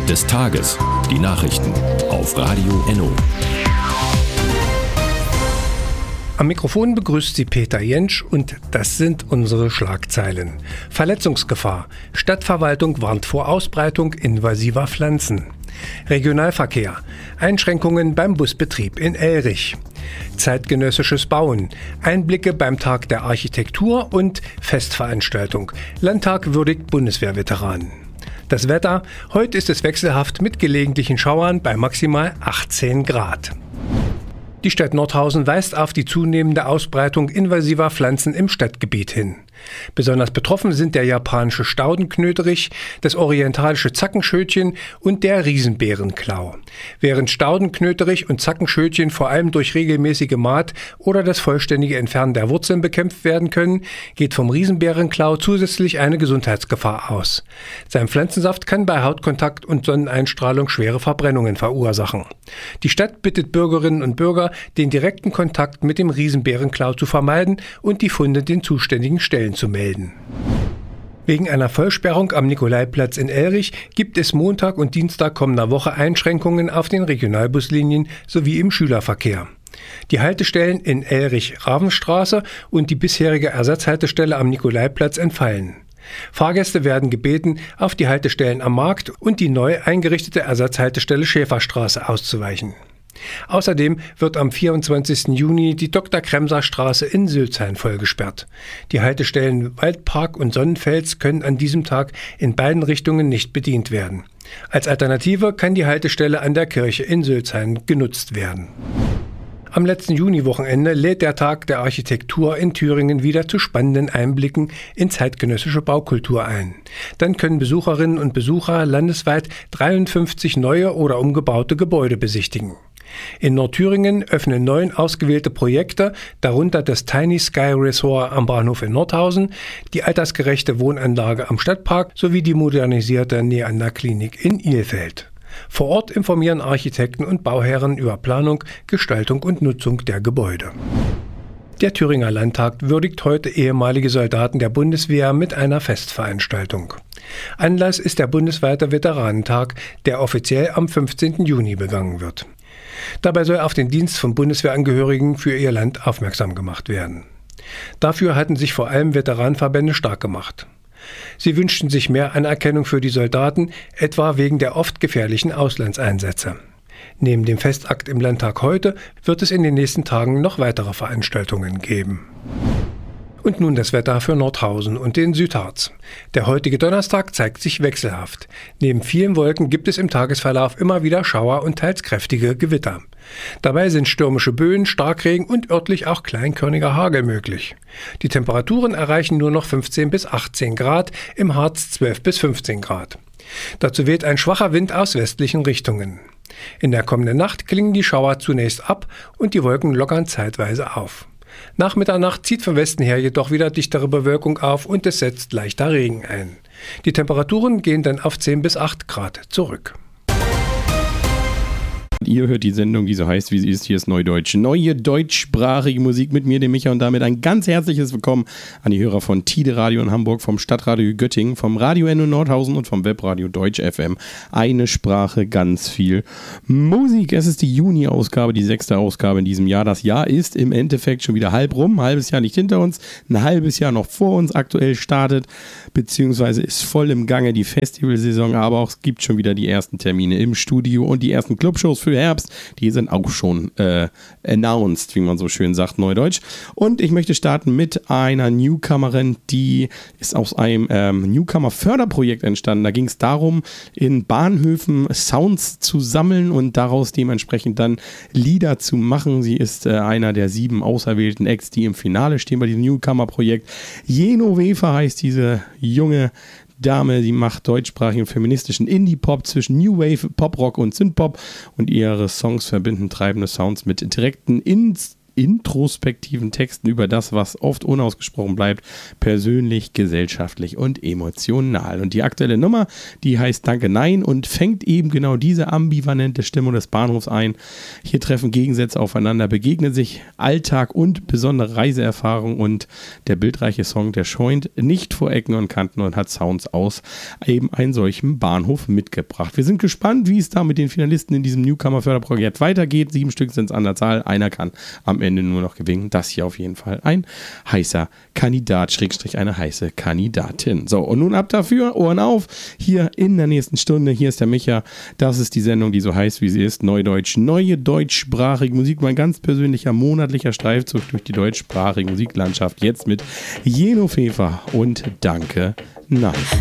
Bild des Tages. Die Nachrichten auf Radio Enno. Am Mikrofon begrüßt Sie Peter Jentsch und das sind unsere Schlagzeilen. Verletzungsgefahr. Stadtverwaltung warnt vor Ausbreitung invasiver Pflanzen. Regionalverkehr. Einschränkungen beim Busbetrieb in Elrich. Zeitgenössisches Bauen. Einblicke beim Tag der Architektur und Festveranstaltung. Landtag würdigt Bundeswehrveteranen. Das Wetter. Heute ist es wechselhaft mit gelegentlichen Schauern bei maximal 18 Grad. Die Stadt Nordhausen weist auf die zunehmende Ausbreitung invasiver Pflanzen im Stadtgebiet hin. Besonders betroffen sind der japanische Staudenknöterich, das orientalische Zackenschötchen und der Riesenbeerenklau. Während Staudenknöterich und Zackenschötchen vor allem durch regelmäßige Maat oder das vollständige Entfernen der Wurzeln bekämpft werden können, geht vom Riesenbeerenklau zusätzlich eine Gesundheitsgefahr aus. Sein Pflanzensaft kann bei Hautkontakt und Sonneneinstrahlung schwere Verbrennungen verursachen. Die Stadt bittet Bürgerinnen und Bürger, den direkten Kontakt mit dem Riesenbeerenklau zu vermeiden und die Funde den zuständigen Stellen zu melden. Wegen einer Vollsperrung am Nikolaiplatz in Elrich gibt es Montag und Dienstag kommender Woche Einschränkungen auf den Regionalbuslinien sowie im Schülerverkehr. Die Haltestellen in Elrich-Ravenstraße und die bisherige Ersatzhaltestelle am Nikolaiplatz entfallen. Fahrgäste werden gebeten, auf die Haltestellen am Markt und die neu eingerichtete Ersatzhaltestelle Schäferstraße auszuweichen. Außerdem wird am 24. Juni die Dr.-Kremser-Straße in Sülzheim vollgesperrt. Die Haltestellen Waldpark und Sonnenfels können an diesem Tag in beiden Richtungen nicht bedient werden. Als Alternative kann die Haltestelle an der Kirche in Sülzheim genutzt werden. Am letzten Juniwochenende lädt der Tag der Architektur in Thüringen wieder zu spannenden Einblicken in zeitgenössische Baukultur ein. Dann können Besucherinnen und Besucher landesweit 53 neue oder umgebaute Gebäude besichtigen. In Nordthüringen öffnen 9 ausgewählte Projekte, darunter das Tiny Sky Resort am Bahnhof in Nordhausen, die altersgerechte Wohnanlage am Stadtpark sowie die modernisierte Neander-Klinik in Ilfeld. Vor Ort informieren Architekten und Bauherren über Planung, Gestaltung und Nutzung der Gebäude. Der Thüringer Landtag würdigt heute ehemalige Soldaten der Bundeswehr mit einer Festveranstaltung. Anlass ist der bundesweite Veteranentag, der offiziell am 15. Juni begangen wird. Dabei soll auf den Dienst von Bundeswehrangehörigen für ihr Land aufmerksam gemacht werden. Dafür hatten sich vor allem Veteranenverbände stark gemacht. Sie wünschten sich mehr Anerkennung für die Soldaten, etwa wegen der oft gefährlichen Auslandseinsätze. Neben dem Festakt im Landtag heute wird es in den nächsten Tagen noch weitere Veranstaltungen geben. Und nun das Wetter für Nordhausen und den Südharz. Der heutige Donnerstag zeigt sich wechselhaft. Neben vielen Wolken gibt es im Tagesverlauf immer wieder Schauer und teils kräftige Gewitter. Dabei sind stürmische Böen, Starkregen und örtlich auch kleinkörniger Hagel möglich. Die Temperaturen erreichen nur noch 15 bis 18 Grad, im Harz 12 bis 15 Grad. Dazu weht ein schwacher Wind aus westlichen Richtungen. In der kommenden Nacht klingen die Schauer zunächst ab und die Wolken lockern zeitweise auf. Nach Mitternacht zieht vom Westen her jedoch wieder dichtere Bewölkung auf und es setzt leichter Regen ein. Die Temperaturen gehen dann auf 10 bis 8 Grad zurück. Ihr hört die Sendung, die so heißt, wie sie ist. Hier ist Neudeutsch. Neue deutschsprachige Musik mit mir, dem Micha, und damit ein ganz herzliches Willkommen an die Hörer von Tide Radio in Hamburg, vom Stadtradio Göttingen, vom Radio Enno Nordhausen und vom Webradio Deutsch FM. Eine Sprache, ganz viel Musik. Es ist die Juni-Ausgabe, die 6. Ausgabe in diesem Jahr. Das Jahr ist im Endeffekt schon wieder halb rum. Ein halbes Jahr nicht hinter uns, ein halbes Jahr noch vor uns. Aktuell startet, beziehungsweise ist voll im Gange die Festivalsaison, aber auch es gibt schon wieder die ersten Termine im Studio und die ersten Clubshows für Herbst, die sind auch schon announced, wie man so schön sagt, Neudeutsch. Und ich möchte starten mit einer Newcomerin, die ist aus einem Newcomer-Förderprojekt entstanden. Da ging es darum, in Bahnhöfen Sounds zu sammeln und daraus dementsprechend dann Lieder zu machen. Sie ist einer der 7 auserwählten Acts, die im Finale stehen bei diesem Newcomer-Projekt. Jeno Wefer heißt diese junge Dame, die macht deutschsprachigen feministischen Indie-Pop zwischen New Wave, Pop-Rock und Synthpop und ihre Songs verbinden treibende Sounds mit direkten introspektiven Texten über das, was oft unausgesprochen bleibt, persönlich, gesellschaftlich und emotional. Und die aktuelle Nummer, die heißt Danke Nein und fängt eben genau diese ambivalente Stimmung des Bahnhofs ein. Hier treffen Gegensätze aufeinander, begegnen sich Alltag und besondere Reiseerfahrung und der bildreiche Song, der scheunt nicht vor Ecken und Kanten und hat Sounds aus eben einen solchen Bahnhof mitgebracht. Wir sind gespannt, wie es da mit den Finalisten in diesem Newcomer-Förderprojekt weitergeht. 7 Stück sind es an der Zahl, einer kann am Ende nur noch gewinnen. Das hier auf jeden Fall ein heißer Kandidat, / eine heiße Kandidatin. So, und nun ab dafür, Ohren auf, hier in der nächsten Stunde, hier ist der Micha, das ist die Sendung, die so heißt, wie sie ist, Neudeutsch, neue deutschsprachige Musik, mein ganz persönlicher monatlicher Streifzug durch die deutschsprachige Musiklandschaft, jetzt mit Jeno Pfeffer und Danke Nein.